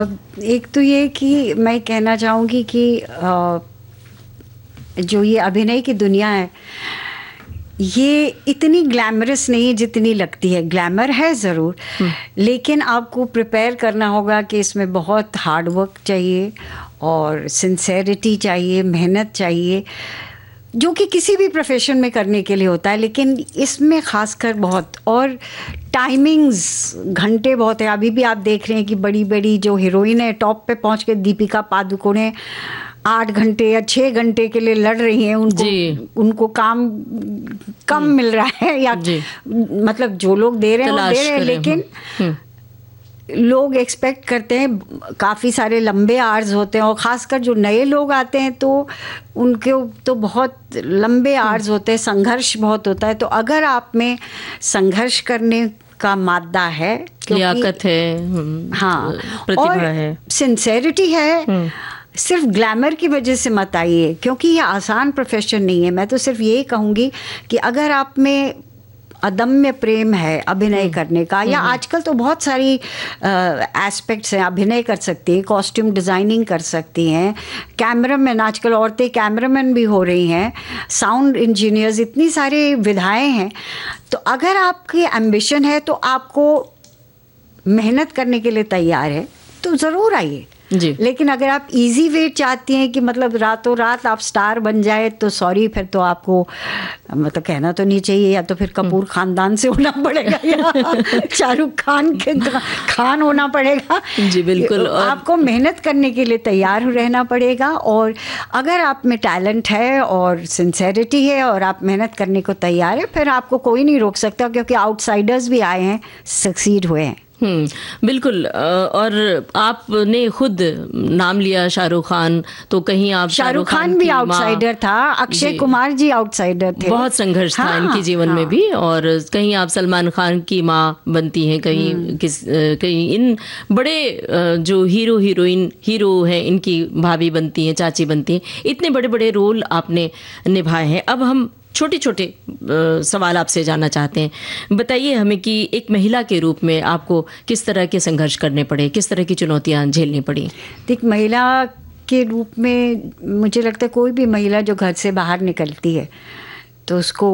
एक तो ये कि मैं कहना चाहूँगी कि जो ये अभिनय की दुनिया है, ये इतनी ग्लैमरस नहीं है जितनी लगती है। ग्लैमर है ज़रूर, लेकिन आपको प्रिपेयर करना होगा कि इसमें बहुत हार्ड वर्क चाहिए और सिंसेरिटी चाहिए, मेहनत चाहिए, जो कि किसी भी प्रोफेशन में करने के लिए होता है, लेकिन इसमें खासकर बहुत। और टाइमिंग्स, घंटे बहुत है। अभी भी आप देख रहे हैं कि बड़ी बड़ी जो हीरोइन है, टॉप पे पहुंच के दीपिका पादुकोणे 8 घंटे या 6 घंटे के लिए लड़ रही हैं। उनको काम कम मिल रहा है, या मतलब जो लोग दे रहे हैं वो दे रहे हैं, लेकिन लोग एक्सपेक्ट करते हैं काफ़ी सारे लंबे आवर्स होते हैं, और ख़ासकर जो नए लोग आते हैं तो उनके तो बहुत लंबे आवर्स होते हैं, संघर्ष बहुत होता है। तो अगर आप में संघर्ष करने का मादा है, लियाकत है, हाँ, प्रतिभा है, सिंसेरिटी है, सिर्फ ग्लैमर की वजह से मत आइए, क्योंकि ये आसान प्रोफेशन नहीं है। मैं तो सिर्फ यही कहूँगी कि अगर आप में अदम्य प्रेम है अभिनय करने का, या आजकल तो बहुत सारी एस्पेक्ट्स हैं, अभिनय कर सकती हैं, कॉस्ट्यूम डिज़ाइनिंग कर सकती हैं, कैमरामैन, आजकल औरतें कैमरामैन भी हो रही हैं, साउंड इंजीनियर्स, इतनी सारी विधाएं हैं। तो अगर आपकी एम्बिशन है तो आपको मेहनत करने के लिए तैयार है तो ज़रूर आइए जी। लेकिन अगर आप इजी वे चाहती हैं कि मतलब रातों रात आप स्टार बन जाए, तो सॉरी, फिर तो आपको मतलब कहना तो नहीं चाहिए, या तो फिर कपूर खानदान से होना पड़ेगा या शाहरुख खान होना पड़ेगा। जी बिल्कुल। और आपको मेहनत करने के लिए तैयार रहना पड़ेगा, और अगर आप में टैलेंट है और सिंसेरिटी है और आप मेहनत करने को तैयार है, फिर आपको कोई नहीं रोक सकता, क्योंकि आउटसाइडर्स भी आए हैं, सक्सीड हुए हैं। बिल्कुल। और आपने खुद नाम लिया शाहरुख खान, तो कहीं आप शाहरुख खान भी आउटसाइडर था, अक्षय कुमार जी आउटसाइडर थे, बहुत संघर्ष था इनके जीवन में भी। और कहीं आप सलमान खान की माँ बनती हैं, कहीं इन बड़े जो हीरो हैं इनकी भाभी बनती हैं, चाची बनती हैं। इतने बड़े बड़े रोल आपने निभाए हैं। अब हम छोटे छोटे सवाल आपसे जानना चाहते हैं। बताइए हमें कि एक महिला के रूप में आपको किस तरह के संघर्ष करने पड़े, किस तरह की चुनौतियां झेलनी पड़ी? देख, महिला के रूप में मुझे लगता है कोई भी महिला जो घर से बाहर निकलती है तो उसको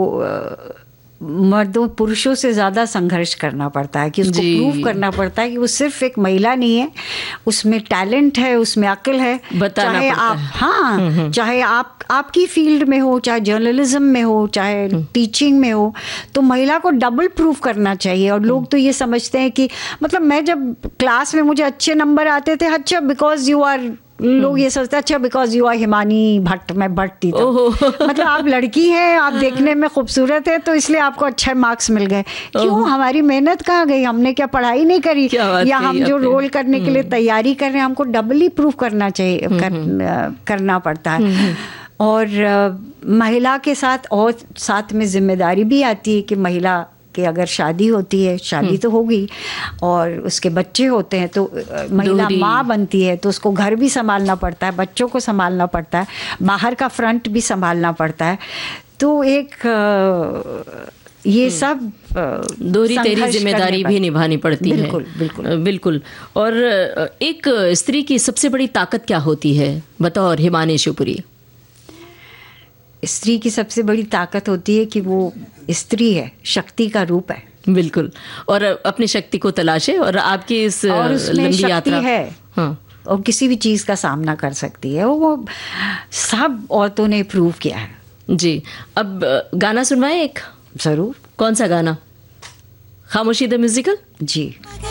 मर्दों पुरुषों से ज़्यादा संघर्ष करना पड़ता है, कि उसको प्रूव करना पड़ता है कि वो सिर्फ एक महिला नहीं है, उसमें टैलेंट है, उसमें अक्ल है। चाहे आप चाहे आपकी फील्ड में हो, चाहे जर्नलिज्म में हो, चाहे टीचिंग में हो, तो महिला को डबल प्रूव करना चाहिए। और लोग तो ये समझते हैं कि मतलब मैं जब क्लास में मुझे अच्छे नंबर आते थे, अच्छा बिकॉज यू आर, लोग ये सोचते हैं अच्छा because you are Himani Bhatt, मैं भट्ट थी तो मतलब आप लड़की हैं, आप देखने में खूबसूरत है, तो इसलिए आपको अच्छे मार्क्स मिल गए। क्यों? हमारी मेहनत कहाँ गई? हमने क्या पढ़ाई नहीं करी, या हम जो रोल करने के लिए तैयारी कर रहे हैं, हमको डबली प्रूफ करना चाहिए, करना पड़ता है। और महिला के साथ और साथ में जिम्मेदारी भी आती है कि महिला कि अगर शादी होती है, शादी तो होगी, और उसके बच्चे होते हैं, तो महिला माँ बनती है, तो उसको घर भी संभालना पड़ता है, बच्चों को संभालना पड़ता है, बाहर का फ्रंट भी संभालना पड़ता है। तो एक ये सब दोहरी तेरी जिम्मेदारी भी निभानी पड़ती है। बिल्कुल बिल्कुल बिल्कुल। और एक स्त्री की सबसे बड़ी ताकत क्या होती है बतौर हिमानी शिवपुरी? स्त्री की सबसे बड़ी ताकत होती है कि वो स्त्री है, शक्ति का रूप है। बिल्कुल। और अपनी शक्ति को तलाशे, और आपकी इस लंबी यात्रा है, हाँ, और किसी भी चीज़ का सामना कर सकती है, वो सब औरतों ने प्रूव किया है। जी। अब गाना सुनवाएं एक? जरूर। कौन सा गाना? खामोशी द म्यूजिकल? जी।